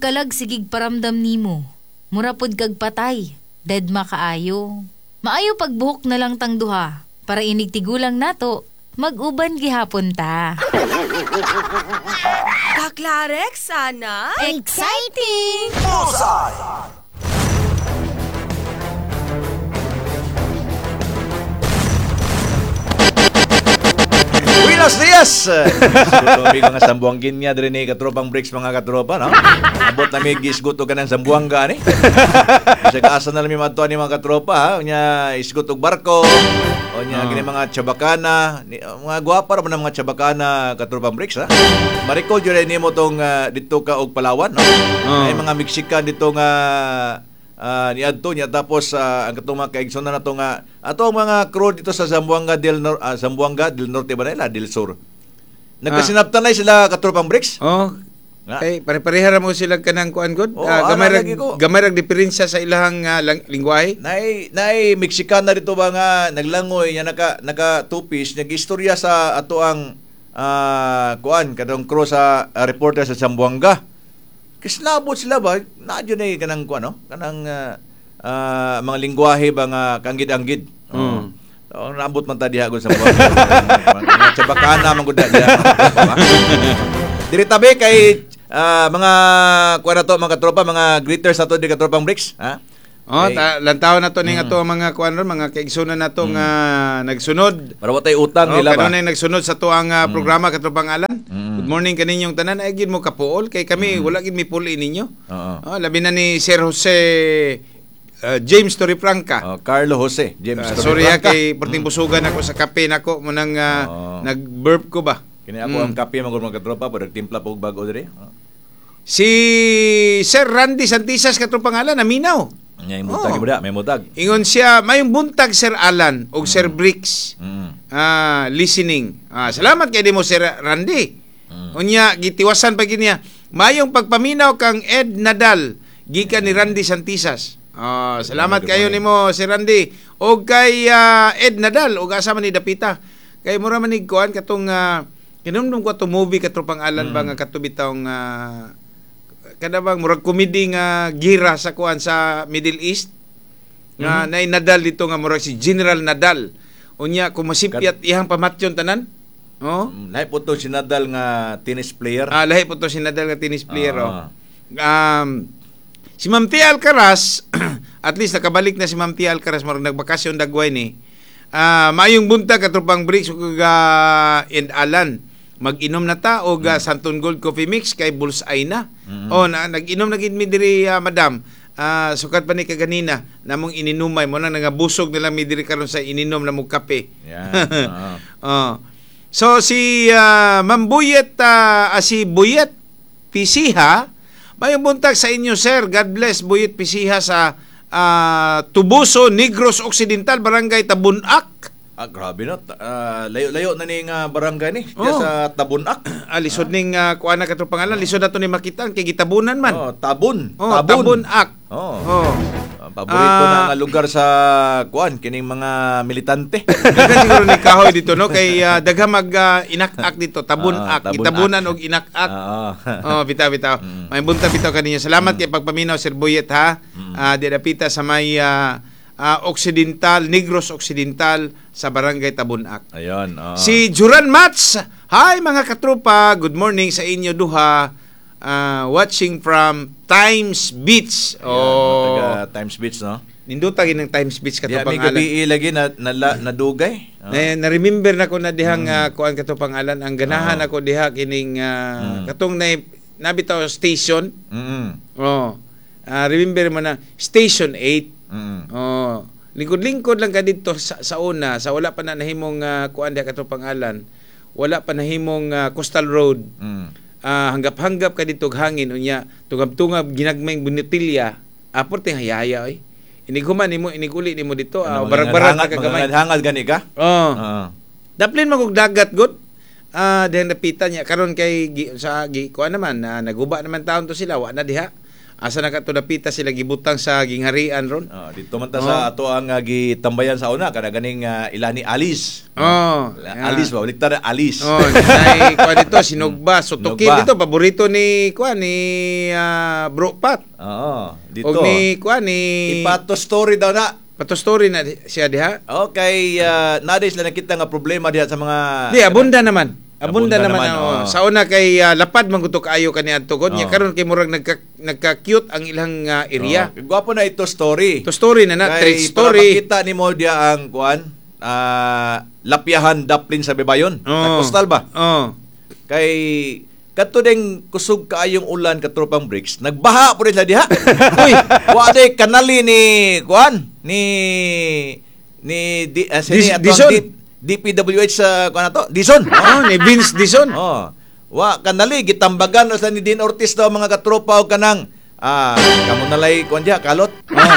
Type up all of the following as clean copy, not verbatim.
Pagkalag sigig paramdam nimo, murapod kag patay, dead makaayo. Maayo pagbuhok na lang tang duha, para inig tigulang nato, mag-uban gihapon ta. Kaklarek, sana? Exciting! Buenos dias! Sutumig mga sambuangin niya din ni katropang breaks mga katropa, no? Abot na may gisgot o ganang sambuangga, ni? Sa kaasa na namin matuan ni mga katropa, ha? Nya isgot og barko, o nya gini mga tsabakana, mga gwapa raman ng mga tsabakana katropang breaks, ha? Maricol yun ni mo tong dito ka og Palawan, no? Ay mga Mexican dito nga niadto niya tapos ang katong mga kaigsoon na to nga ato mga crew dito sa Zamboanga del Norte ba nila del Sur nagkasinabtanay sila katropang breaks Ay pare-pareha mo sila kanang kuan god gamay rag diferensya sa ilahang lingwahe nay Mexicana dito ba nga naglangoy nya naka two-piece nag-istorya sa ato ang kuan kadong crew sa reporter sa Zamboanga. Kislabot sila ba? Nadyo na kanang ano? Kanang mga lingwahe ba nga kanggid-anggid. So, naabot man ta diha gud sa buwan. Mga tsabakana man gud diha. Diri tabi kay mga kuan to mga tropa, mga greeters ato di katropang breaks, ha? Lantaw na to ning ato mga kuan ron mga kaigsunan nato nga nagsunod. Para watay utang nila ba? Kanunay nagsunod sa to ang programa katropang alan. Good morning kaninyong tanan ay gid mo kapuol kay kami wala gid mi puli ninyo. Labi na ni Sir Jose James Torrefranca. Carlo Jose James Torrefranca. Sorry kay perting busugan ako sa kape nako mo nang nag-burp ko ba. Kini ako ang kape mga katropa pag timpla pog bag-o diri. Si Sir Randy Santisas katropang alan naminaw. May mutag may mutag. Ingon siya mayong buntag Sir Alan o Sir Bricks. Listening. Salamat kay mo Sir Randy. Unya gitiwasan pa niya. Mayong pagpaminaw kang Ed Nadal gikan ni Randy Santisas. Salamat kayo nimo Sir Randy og kay Ed Nadal og asa man ni dapita. Kay mura man ni kuan katong kinumdum ko to movie katropang alan ba nga katubitaw nga kada bang murag comedy nga gira sa kuan sa Middle East nga nay Nadal dito nga murag si General Nadal unya kung masipyat ihang pamatyon tanan lahi po to si Nadal nga tennis player lahi po to si Nadal nga tennis player si Ma'am Tia Alcaraz at least nakabalik na si Ma'am Tia Alcaraz murag nagbakasyon dagway ni mayong buntag katropang breaks ug and Alan mag-inom na ta og Santon Gold Coffee Mix kay bullseye na. Nag-inom na gid mi diri madam. Sukat pa ni kaganina namong ininumay mo na nangabusog nila mi diri karon sa ininom na mong kape. So si Ma'am Buyet si Buyet Pisiha mayong buntag sa inyo sir. God bless Buyet Pisiha sa Tubuso, Negros Occidental, Barangay Tabunak. Grabe na. Layo na ning barangay ni. Sa Tabunak. Lisod ning kuan na katong pangalan. Lisod na to ni makitaan kay gitabunan man. Tabun. Tabunak. Paborito na nga lugar sa kuan kining mga militante. Dagan siguro ni kahoy dito no kay dagha mag inak-ak dito. Tabunak. Gitabunan og inak-ak. Bitaw. May bunta bitaw kaninyo. Salamat kay pagpaminaw Sir Boyet ha. Didapita sa may Occidental, Negros Occidental sa Barangay Tabunak. Ayun. Si Juran Mats. Hi mga katropa. Good morning sa inyo duha. Watching from Times Beach. Taga Times Beach no. Ninduta ginang Times Beach katopang alan. Gabi lagi na dugay. Na-remember na ko na dihang kuan katopang alan ang ganahan ako diha kining katong nabitaw station. Remember mo na Station 8. Lingkod-lingkod lang ka dito sa una sa wala pa na nahimong kuan diha katopang alan. Wala pa nahimong Coastal Road. Hanggap-hanggap ka dito hangin unya tungab-tungab ginagmayng bunitilya aporte hayaya oy iniguman nimo iniguli nimo dito barag-barag ka gamay hangad gani ka daplin magog dagat god diha napitan niya karon kay sa kuan naman naguba naman taon to sila wa na diha asa na kato napita sila gibutang sa gingharian ron. Dito man ta sa ato ang gitambayan sa una kana ganing ilani Alice. Alice ba ulit ta Alice. Nay kuan dito sinugba sutukil Sinugba. dito paborito ni kuan ni Bro Pat. Dito. Og ni kuan ni Ipato story daw na. Pato story na siya diha. Okay, nade sila nakita nga problema diha sa mga Di abunda naman. Abunda naman. Sa una kay lapad man gutok ayo kaniadto tugod nya karon kay murag nagka-cute ang ilang area. Gwapo na ito story. To story na trade story. Para makita ni mo diya ang kuan lapyahan daplin sa bebayon. Sa coastal ba? Kay kadto ding kusog kaayong ulan katropang bricks. Nagbaha po rin diha. Uy, wa day kanali ni kuan ni Dison. DPWH sa kuan to? Dison. Ni Vince Dison. Wa kanali gitambagan sa ni Dean Ortiz daw mga katropa og kanang kamo nalay kuan diha kalot.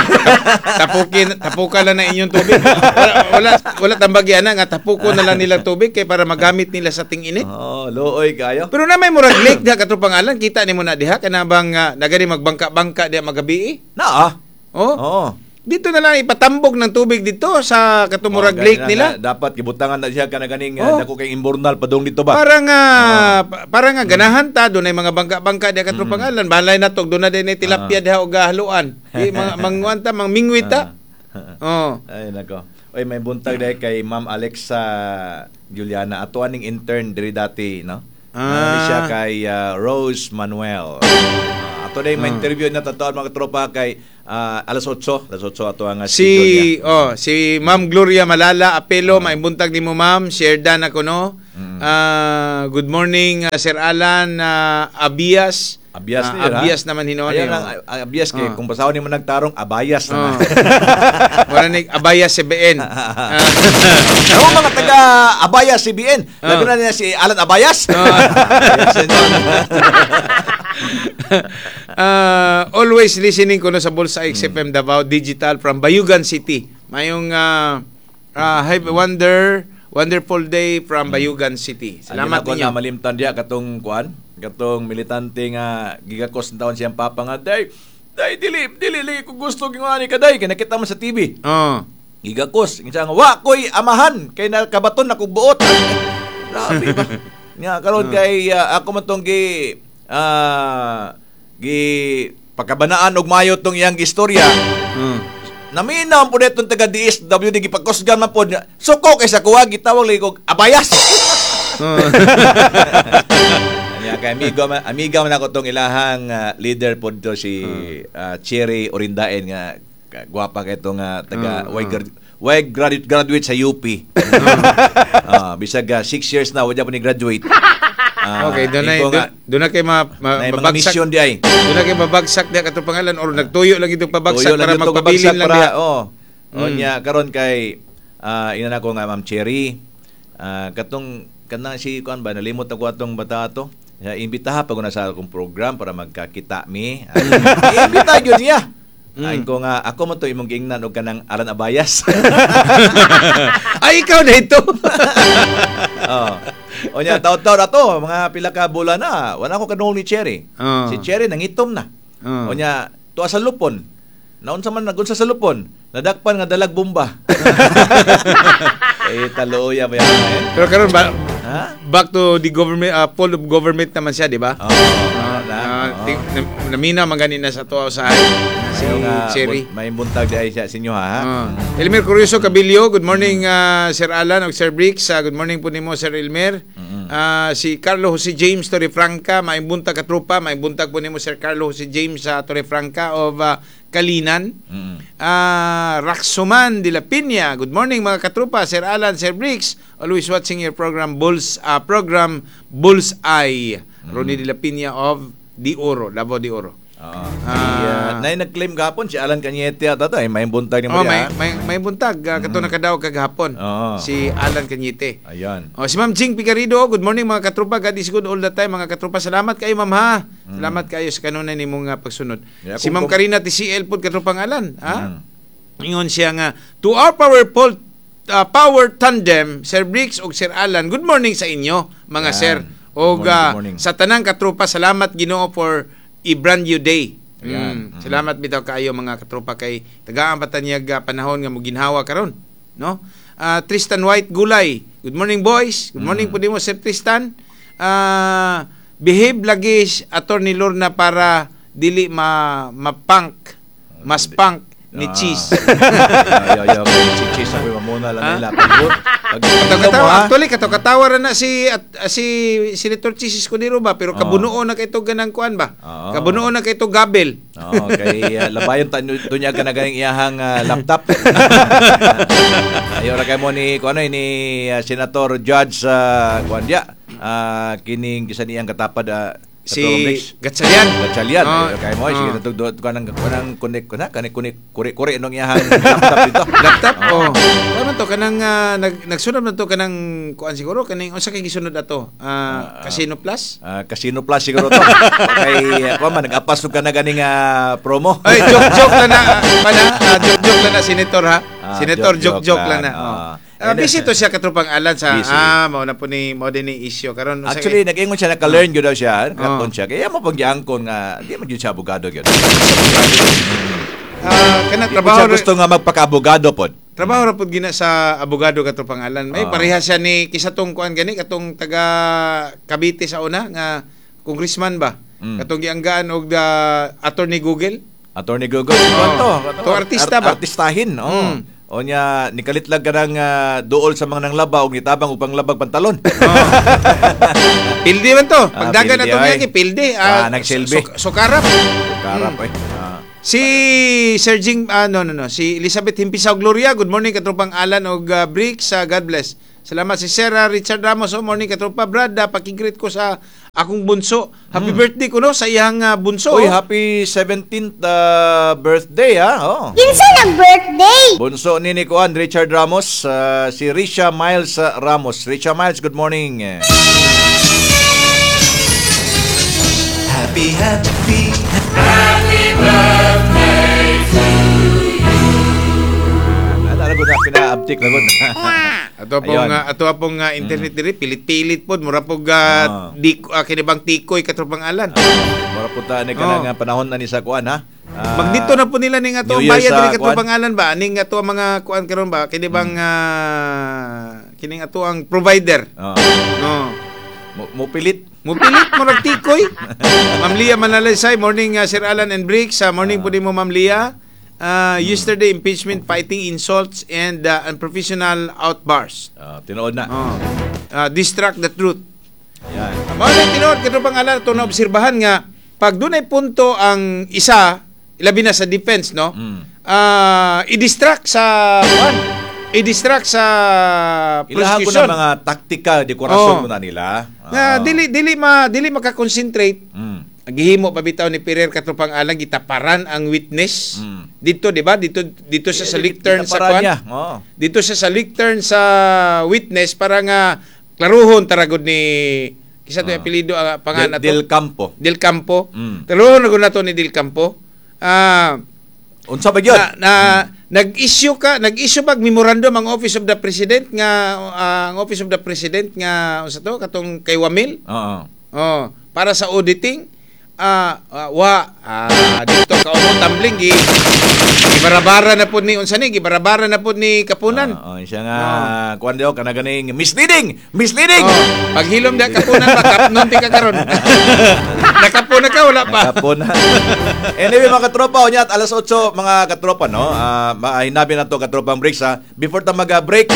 Tapukan na inyong tubig. Wala tambagyan na nga tapuko na lang nila tubig kay para magamit nila sa ting-init. Looy kayo. Pero na may murag lake diha katro pangalan kita nimo na diha kanabang nagani magbangka-bangka diha magabi. Dito na lang ipatambog ng tubig dito sa katumurag lake nila. Dapat gibutangan na siya kana ganing dako kay imburnal padung dito ba. Para nga ganahan ta dunay mga bangka-bangka diha katro pangalan. Balay na tog dunay dinay tilapia diha og haluan. Mangwanta mangmingwita. Ay nako. Oy may buntag dai kay Ma'am Alexa Juliana ato aning intern diri dati no. Siya kay Rose Manuel. Ato day may interview na tatoan mga tropa kay alas 8 ato ang si Ma'am Gloria Malala apelo maibuntag nimo ma'am share dan ako no. Good morning Sir Alan Abias naman hinuon niyo. Abias kay kung pasahon nimo nagtarong abayas na. Wala ning Abayas CBN. Mga taga Abayas CBN. Labi na niya si Alan Abayas. Always listening ko no sa Bulsa XFM Davao Digital from Bayugan City. Mayong wonderful day from Bayugan City. Salamat ninyo. ninyo. Malimtan dia katong kuan, katong militante nga gigakos ng taon siyang papa nga day dili ko gusto gingani kaday kay nakita mo sa TV. Gigakos kinsa nga wa koy amahan kay nakabaton na kog buot. Grabe ba. Nya karon kay ako man tong gi pagkabanaan og mayo tong iyang istorya. Naminaw po netong taga DSWD gipagkusgan man po niya. Suko kay sa kuha gitawag ligog abayas. Kay amiga man ako tong ilahang leader po dito si Cherry Orindaen nga gwapa kay tong taga graduate sa UP. Bisag 6 years na wala pa ni graduate. Okay, doon na kayo mabagsak. Mission di ay. Doon na kayo mabagsak diya katong pangalan or nagtuyo lang itong pabagsak para magpabilin lang diya. Nya karon kay ina nako nga Ma'am Cherry. Katong kanang si kuan ba nalimot ako atong bata ato. Imbitaha pag na sa akong program para magkakita mi. Imbita gyud niya. Ay ko nga ako man to imong giingnan og kanang Alan Abayas. Ay ikaw na ito. Onya taw-taw ato mga pila ka bulan na wala ko kanung ni Cherry. Si Cherry nangitom na. Onya tuwa sa lupon. Naunsa man nagunsa sa lupon, nadakpan nga dalag bomba. Taloya ba yan? Pero karon ba back to the government, full of government naman siya, di ba? Namina magani na sa tuwa sa si Cherry. May buntag di siya sa inyo ha. Elmer Curioso Cabilio, good morning Sir Alan o Sir Bricks. Good morning po nimo Sir Elmer. Si Carlo Jose James Torrefranca, may buntag katrupa, may buntag po nimo Sir Carlo Jose James Torrefranca of Kalinan. Raxoman de la Piña, good morning mga katrupa, Sir Alan, Sir Bricks, always watching your program Bullseye. Ronnie de la Piña of Di Oro, Davao de Oro. Nag-claim gahapon si Alan Cañete ata to, may buntag ni mo may buntag kato nakadaw kagahapon. Si Alan Cañete. Ayan. Si Ma'am Jing Picarido, good morning mga katrupa, God is good all the time mga katrupa. Salamat kayo Ma'am ha. Salamat kayo sa kanunay nimong pagsunod. Si Ma'am Karina TCL pod katrupa Alan, ha? Ingon siya nga to our power tandem, Sir Bricks ug Sir Alan. Good morning sa inyo mga sir. Og sa tanang katrupa, salamat Ginoo for a brand new day. Ayan. Salamat bitaw kaayo mga katropa kay tagaan pa tanyag panahon nga moginhawa karon, no? Tristan White Gulay. Good morning boys. Good morning po mo Sir Tristan. Behave lagi Attorney Lorna para dili ma-punk. Mas punk ni Cheese. Yo, cheese ako mamuna lang nila. Actually, katawa ra na si Senator Cheese Escudero ba, pero kabunuon na kay ito ganang kuan ba? Kabunuon na kay ito gabel. Kay labayon tunya ka na ganing iyahang laptop. Ayo ra kay mo ni kuan ni Senator Judge kuan dia. Kining kisan iyang katapad si Gatchalian. Kay mo sige natugdo kanang connect ko na kanang kuri nung iyahang laptop dito. Laptop. Ano to kanang nagsunod na to kanang kuan siguro kaning unsa kay gisunod ato? Casino Plus? Casino Plus siguro to. Kay kuan man nag-apas ka na ganing promo. Ay joke lang na joke lang na senator ha. Senator joke lang na. Busy to siya katropang Alan sa mao na po ni issue karon. Actually nag-ingon siya naka-learn gyud daw siya katon siya kaya mo paggiangkon nga di man gyud siya abogado gyud. Kana trabaho gusto nga magpaka-abogado pod. Trabaho ra pod gina sa abogado katropang Alan. May pareha siya ni kisatong kuan gani katong taga Cavite sa una nga congressman ba. Katong gianggaan og Attorney Google. To artista ba? Artistahin. O niya, nikalitlag ka ng dool sa mga nanglaba o nitabang upang labag pantalon. Pildi man to. Pagdagan na ito niya, pildi. Nagsilbi. Sukarap. Sukarap Si Sir Jing, si Elizabeth Himpisaw Gloria, good morning katropang Alan o Bricks, God bless. Salamat si Sarah Richard Ramos, morning katropa Brad, pakigreet ko sa akong bunso. Happy birthday ko no sa iyang bunso. Uy, happy 17th birthday ha. Kinsa nag-birthday? Bunso ni Kuan Richard Ramos, si Risha Miles Ramos. Risha Miles, good morning. Happy birthday to you. Alam ko na pina-uptick na ko. Ato pong internet diri pilit-pilit pod mura pog kinibang tikoy katropang Alan. Mura po ta ni kanang panahon na ni sa kuan ha. Magdito na po nila ning ato bayad diri katropang Alan ba ning ato mga kuan karon ba kinibang kining ato ang provider. Mo pilit murag tikoy. Ma'am Lia Manalaysay, morning Sir Alan and Bricks. Morning po din mo Ma'am Lia. Yesterday, impeachment, fighting, insults, and unprofessional outbursts. Tinood na. Distract the truth. Yan. Mga tinood, kito pang Alan, ito na obserbahan nga, pag doon ay punto ang isa, ilabi na sa defense, no? I-distract sa Ilahan ko na mga taktika, dekorasyon na nila. Dili makakonsentrate. Gihimo pa bitaw ni Pereira katropang Alan gitaparan ang witness. Dito, di ba? Dito siya sa lectern sa kwan. Dito siya sa lectern sa witness para nga klaruhon taragod ni kisa to apelyido pangalan nato. Del Campo. Klaruhon na gud nato ni Del Campo. Unsa ba gyud? Nag-issue bag memorandum ang Office of the President nga unsa to katong kay Wamil. Para sa auditing dito ka tumbling gibarabara na pud ni Kapunan. Siya nga kuan daw kana ganing misleading. Paghilom da Kapunan ba kapnon ti ka karon. Nakapuna ka wala pa. Nakapuna. Anyway mga katropa unya at alas 8 mga katropa no. Hinabi na to katropang breaks ha. Before ta mag-break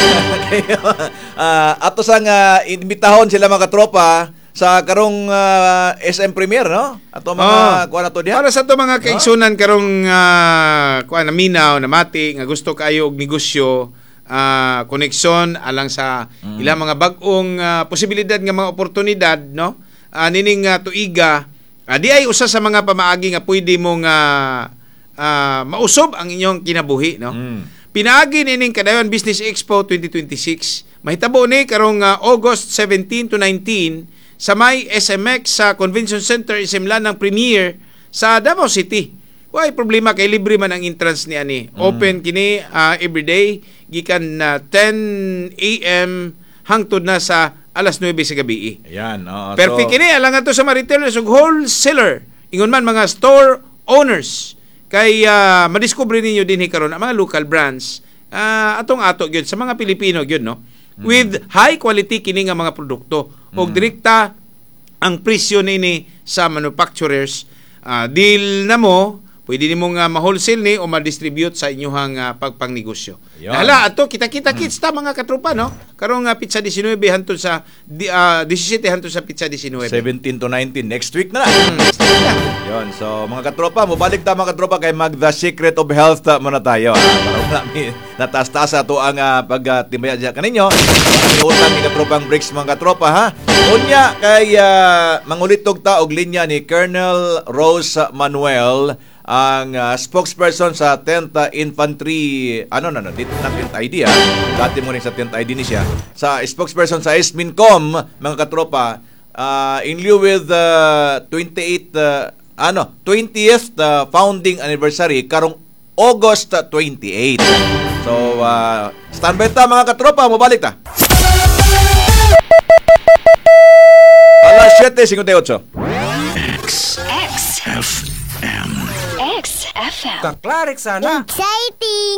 ato sang imbitahon sila mga katropa sa karong SM Premier no ato mga kuan ato diha para sa to mga kaigsunan karong kuan naminaw namati nga gusto kaayo og negosyo koneksyon alang sa ilang mga bag-ong posibilidad nga mga oportunidad no nining tuiga di ay usa sa mga pamaagi nga pwede mong mausob ang inyong kinabuhi no pinaagi nining Kadayon Business Expo 2026 mahitabo ni karong August 17 to 19 sa may SMX sa Convention Center isimlan ng Premier sa Davao City. Why problema kay libre man ang entrance ni ani. Open kini everyday gikan 10 AM hangtod na sa alas 9 sa gabi. Ayan, perfect kini alang ato sa mga retailers ug wholesaler. Ingon man mga store owners kay madiscover ninyo din karon ang mga local brands atong ato gyud sa mga Pilipino gyud no, with high quality kini nga mga produkto og direkta ang presyo nini sa manufacturers. Deal na mo, pwede nimo nga ma-wholesale ni o ma-distribute sa inyong pagpangnegosyo. Hala, ato kita-kita kits ta mga katropa no. Karong pizza 19 hantod sa 17 hantod sa pizza 19. 17 to 19 next week na. Yon, so mga katropa, mobalik ta mga katropa kay mag The Secret of Health muna tayo. Para wala nataas-taas ato ang pagtimbaya diyan kaninyo. Utang ni katropang breaks mga katropa ha. Unya kay mangulitog ta og linya ni Colonel Rose Manuel, ang spokesperson sa 10th Infantry, dito na 10th ID dati mo rin sa 10th ID ni siya, sa spokesperson sa SMINCOM, mga katropa, in lieu with 20th founding anniversary karong August 28. So, standby ta mga katropa, mabalik ta. Alas 7:58. XFM. Kaklarik sana. Exciting!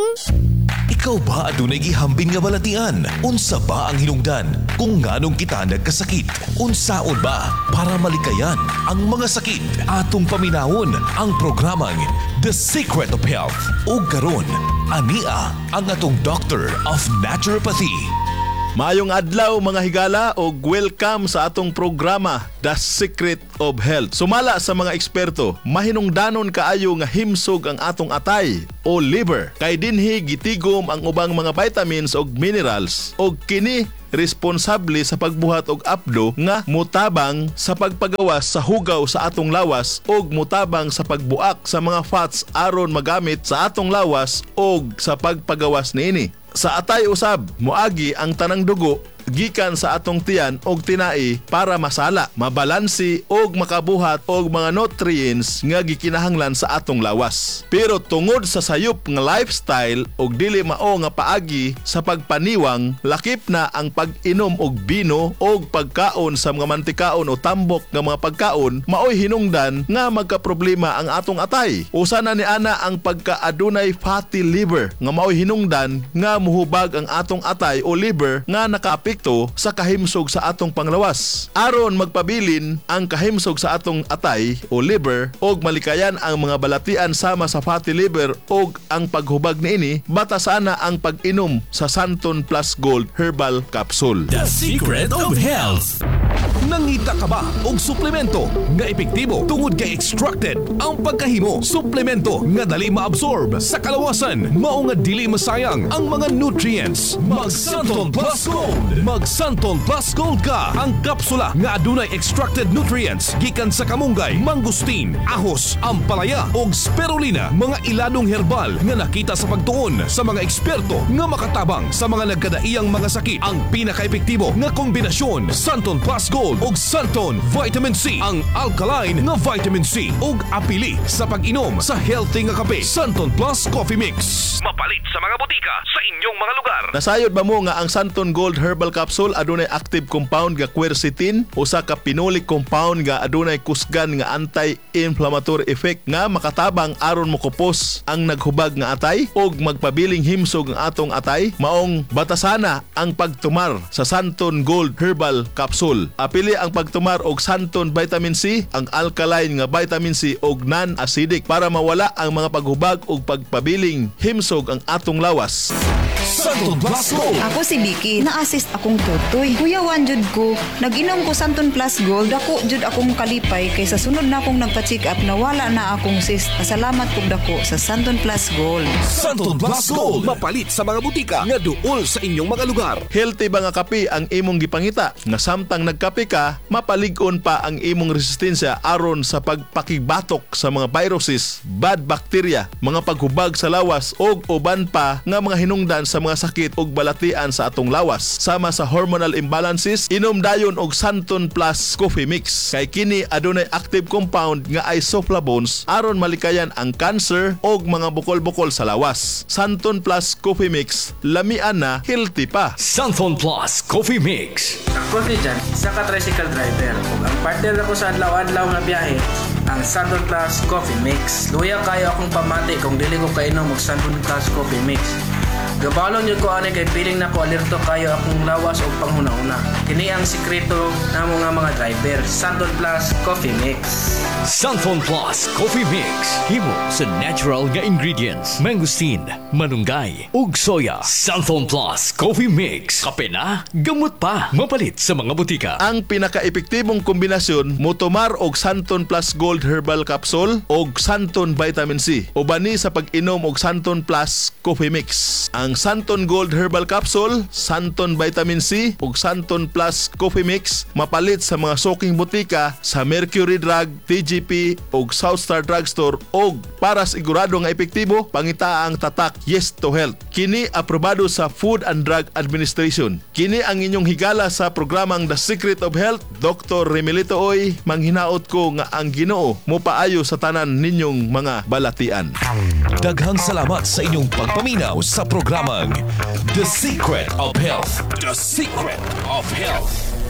Ikaw ba adunay gihambin nga balatian? Unsa ba ang hinungdan? Kung nganong kita nagkasakit? Unsaon ba para malikayan ang mga sakit? Atong paminawon ang programang The Secret of Health. O karon, ania ang atong Doctor of Naturopathy. Maayong adlaw mga higala o welcome sa atong programa The Secret of Health. Sumala sa mga eksperto, mahinungdanon kaayo nga himsog ang atong atay o liver. Kay dinhi gitigom ang ubang mga vitamins o minerals o kini responsable sa pagbuhat og apdo nga mutabang sa pagpagawas sa hugaw sa atong lawas og mutabang sa pagbuak sa mga fats aron magamit sa atong lawas og sa pagpagawas niini. Sa atay usab, moagi ang tanang dugo gikan sa atong tiyan og tinai para masala, mabalansi og makabuhat og mga nutrients nga gikinahanglan sa atong lawas. Pero tungod sa sayop nga lifestyle og dili mao nga paagi sa pagpaniwang, lakip na ang pag-inom og bino og pagkaon sa mga mantikaon o tambok nga mga pagkaon, maoy hinungdan nga magkaproblema ang atong atay. Usa na ni ana ang pagkaadunay fatty liver nga maoy hinungdan nga muhubag ang atong atay o liver nga nakaapekto sa kahimsog sa atong panglawas. Aron magpabilin ang kahimsog sa atong atay o liver og malikayan ang mga balatian sama sa fatty liver og ang paghubag niini, batasana ang pag-inom sa Santon Plus Gold Herbal Capsule. The Secret of Health. Nangita ka ba og suplemento nga epektibo tungod kay extracted ang pagkahimo? Suplemento nga dali maabsorb sa kalawasan, mao nga dili masayang ang mga nutrients. Mag Santon Plus Gold. Mag Santon Plus Gold ka, ang kapsula nga adunay extracted nutrients gikan sa kamunggay, mangustin, ahos, ampalaya ug spirulina, mga iladong herbal nga nakita sa pagtuon sa mga eksperto nga makatabang sa mga nagkadaiyang mga sakit. Ang pinaka-epektibo nga kombinasyon, Santon Plus Gold ug Santon Vitamin C, ang alkaline nga vitamin C ug apili sa pag-inom sa healthy nga kape. Santon Plus Coffee Mix, mapalit sa mga botika sa inyong mga lugar. Nasayod ba mo nga ang Santon Gold Herbal Capsule adunay active compound nga quercetin, usa ka phenolic compound nga adunay kusgan nga anti-inflammatory effect nga makatabang aron mokupos ang naghubag nga atay ug magpabiling himsog ang atong atay. Maong batasana ang pagtumar sa Santon Gold Herbal Capsule. Apili ang pagtumar og Santon Vitamin C, ang alkaline nga vitamin C og non-acidic para mawala ang mga paghubag ug pagpabiling himsog ang atong lawas. Santon Plus Gold. Ako si Vicky, na-assist akong tutoy. Kuyawan jud ko, nag-inom ko Santon Plus Gold, ako jud akong kalipay kaysa sunod na akong nagpa-check up na wala na akong cyst. Pasalamat kog dako sa Santon Plus Gold. Santon Plus Gold, mapalit sa mga butika nga duol sa inyong mga lugar. Healthy ba nga kape ang imong gipangita? Nga samtang nagkape ka, mapalig-on pa ang imong resistensya aron sa pagpakibatok sa mga viruses, bad bacteria, mga paghubag sa lawas og uban pa nga mga hinungdan sa mga sakit ug balatian sa atong lawas. Sama sa hormonal imbalances, inom dayon og Santon Plus Coffee Mix. Kay kini adunay active compound nga isoflavones aron malikayan ang cancer ug mga bukol-bukol sa lawas. Santon Plus Coffee Mix, lamian na, healthy pa. Santon Plus Coffee Mix. Ako si Jan, isa ka tricycle driver. Ug ang partner ako sa adlaw-adlaw nga biyahe, ang Santon Plus Coffee Mix. Luya kayo akong pamati kung dili ko kainom og Santon Plus Coffee Mix. Gabalon yun ko ani kay piling na ko alerto kayo akong lawas o panghuna-una. Kini ang sikreto na mga driver. Santon Plus Coffee Mix. Santon Plus Coffee Mix. Himo sa natural nga ingredients. Mangosteen, manunggay, ug soya. Santon Plus Coffee Mix. Kape na, gamot pa. Mapalit sa mga butika. Ang pinaka-epektibong kombinasyon mo tomar og Santon Plus Gold Herbal Capsule og Santon Vitamin C. Ubani sa pag-inom og Santon Plus Coffee Mix. Ang Santon Gold Herbal Capsule, Santon Vitamin C ug Santon Plus Coffee Mix mapalit sa mga suking butika sa Mercury Drug, TGP ug Southstar Drugstore ug para sigurado nga epektibo pangita ang tatak Yes to Health. Kini aprobado sa Food and Drug Administration. Kini ang inyong higala sa programang The Secret of Health. Dr. Remilito Oy, manghinaot ko nga ang Ginoo mo paayo sa tanan ninyong mga balatian. Daghang salamat sa inyong pagpaminaw sa programang The Secret of Health. The Secret of Health.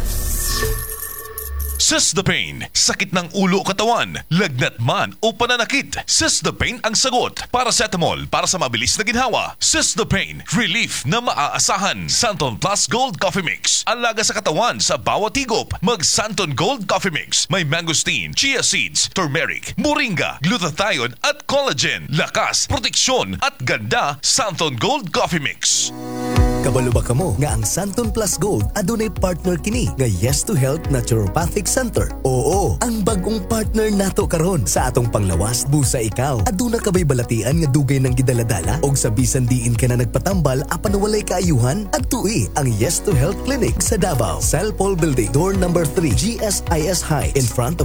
Cystapane, sakit ng ulo o katawan, lagnat man o pananakit. Cystapane ang sagot. Paracetamol para sa mabilis na ginhawa. Cystapane, relief na maaasahan. Santon Plus Gold Coffee Mix, alaga sa katawan sa bawat higop. Mag Santon Gold Coffee Mix, may mangosteen, chia seeds, turmeric, moringa, glutathione at collagen. Lakas, proteksyon at ganda. Santon Gold Coffee Mix. Kabalo ba kamo nga ang Santon Plus Gold adunay partner kini nga Yes to Health Naturopathic Center? Oo, ang bagong partner nato karon sa atong panglawas busa ikaw. Aduna ka ba'y balatian nga dugay ng gidaladala og sa bisan diin ka na nagpatambal apan walay kaayuhan? Adtui ang Yes to Health Clinic sa Davao, Cell Paul Building, door number 3, GSIS High in front of